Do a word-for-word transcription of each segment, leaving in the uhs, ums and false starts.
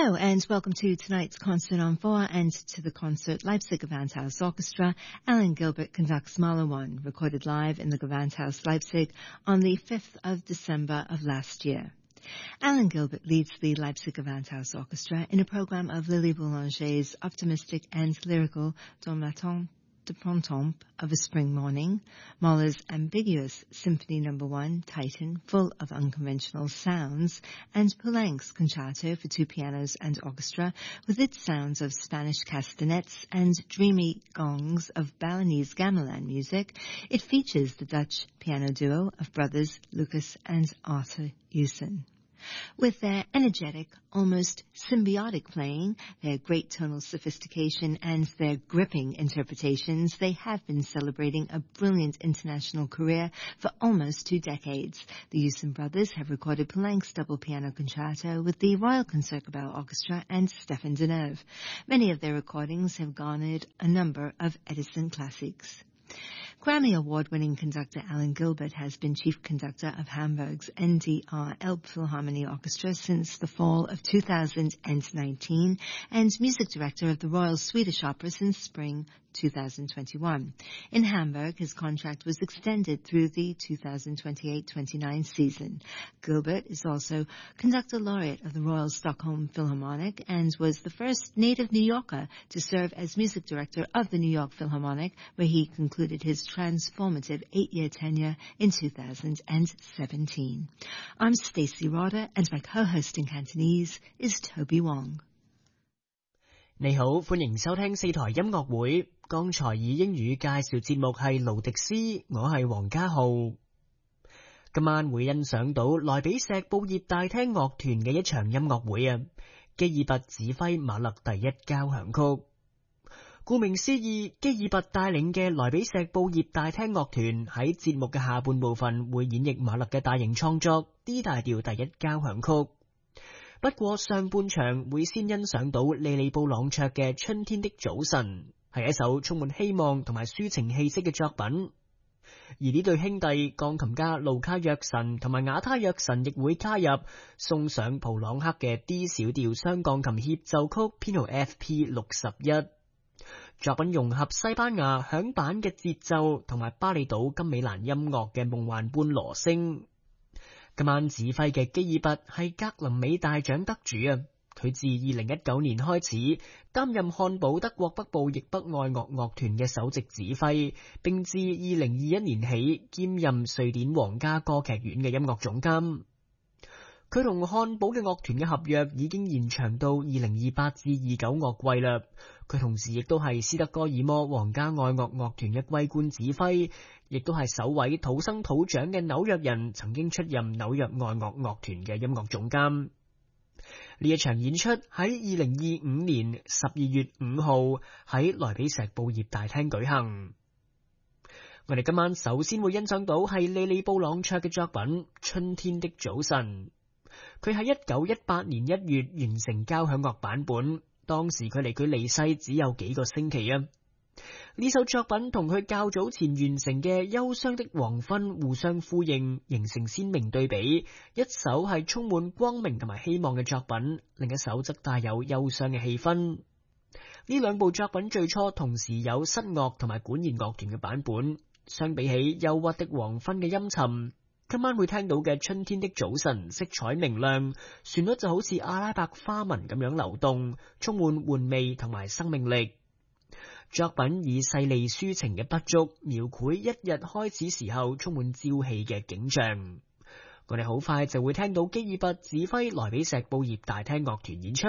Hello and welcome to tonight's Concert on Four and to the concert Leipzig Gewandhaus Orchestra. Alan Gilbert conducts Mahler one, recorded live in the Gewandhaus Leipzig on the fifth of December of last year. Alan Gilbert leads the Leipzig Gewandhaus Orchestra in a program of Lily Boulanger's optimistic and lyrical Dans l'attente de printemps of a spring morning, Mahler's ambiguous Symphony Number One, Titan, full of unconventional sounds, and Poulenc's Concerto for two pianos and orchestra, with its sounds of Spanish castanets and dreamy gongs of Balinese gamelan music. It features the Dutch piano duo of brothers Lucas and Arthur Hewson. With their energetic, almost symbiotic playing, their great tonal sophistication, and their gripping interpretations, they have been celebrating a brilliant international career for almost two decades. The Hewson brothers have recorded Poulenc's double piano concerto with the Royal Concertgebouw Orchestra and Stefan Deneuve. Many of their recordings have garnered a number of Edison classics. Grammy Award-winning conductor Alan Gilbert has been chief conductor of Hamburg's N D R Elbphilharmonie Orchestra since the fall of two thousand nineteen and music director of the Royal Swedish Opera since spring two thousand twenty-one. In Hamburg, his contract was extended through the two thousand twenty-eight twenty-nine season. Gilbert is also conductor laureate of the Royal Stockholm Philharmonic and was the first native New Yorker to serve as music director of the New York Philharmonic, where he concluded his transformative eight-year tenure in two thousand seventeen. I'm Stacey Roder, and my co-host in Cantonese is Toby Wong. 你好，歡迎收聽四台音樂會。剛才以英語介紹節目係盧迪斯，我係黃家浩。今晚會欣賞到萊比錫布葉大廳樂團嘅一場音樂會啊，基爾伯指揮馬勒第一交響曲。顧名思義，基爾伯帶領嘅萊比錫布葉大廳樂團喺節目嘅下半部分會演繹馬勒嘅大型創作 D 大調第一交響曲。不過上半場會先欣賞到利利布朗卓嘅《春天的早晨》，係一首充滿希望同埋抒情氣息嘅作品。而呢對兄弟鋼琴家盧卡約神同埋瓦他約神亦會加入，送上普朗克嘅 D 小調雙鋼琴協奏曲編號 F P 六十一。作品融合西班牙響板嘅節奏同埋巴厘島金美蘭音樂嘅夢幻般羅聲。今晚指揮嘅基爾伯係格林美大獎得主啊！佢自二零一九年開始擔任漢堡德國北部譯北愛樂樂團嘅首席指揮，並自二零二一年起兼任瑞典皇家歌劇院嘅音樂總監。佢同漢堡嘅樂團嘅合約已經延長到二零二八至二九樂季啦。佢同時亦都係斯德哥爾摩皇家愛樂樂團嘅桂冠指揮，亦都係首位土生土長嘅紐約人，曾經出任紐約愛樂樂團嘅音樂總監。呢一場演出喺二零二五年十二月五號喺萊比錫布葉大廳舉行。我哋今晚首先會欣賞到係利利布朗卓嘅作品《春天的早晨》。佢喺一九一八年一月完成交響樂版本，當時佢離佢離世只有幾個星期啊。呢首作品同佢較早前完成嘅憂傷的黃昏互相呼應，形成鮮明對比。一首係充滿光明同埋希望嘅作品，另一首則帶有憂傷嘅氣氛。呢兩部作品最初同時有室樂同埋管弦樂團嘅版本，相比起憂鬱的黃昏嘅陰沉，今晚會聽到嘅春天的早晨色彩明亮，旋律就好似阿拉伯花紋咁樣流動，充滿玩味同埋生命力。作品以細膩抒情嘅筆觸描繪一日開始時候充滿朝氣嘅景象。我哋好快就會聽到基爾伯指揮萊比錫布葉大廳樂團演出。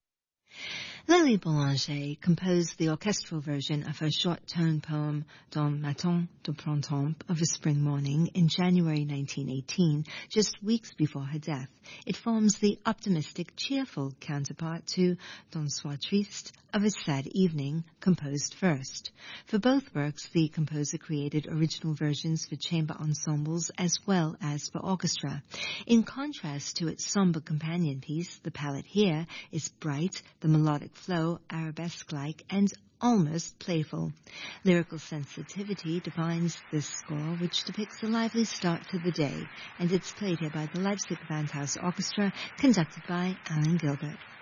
Lily Boulanger composed the orchestral version of her short-tone poem Dans l'attente de printemps of a spring morning in January nineteen eighteen, just weeks before her death. It forms the optimistic, cheerful counterpart to Dans soir triste of a sad evening, composed first. For both works, the composer created original versions for chamber ensembles as well as for orchestra. In contrast to its somber companion piece, the palette here is bright, the melodic flow arabesque-like, and almost playful. Lyrical sensitivity defines this score, which depicts a lively start to the day, and it's played here by the Leipzig Gewandhaus Orchestra, conducted by Alan Gilbert.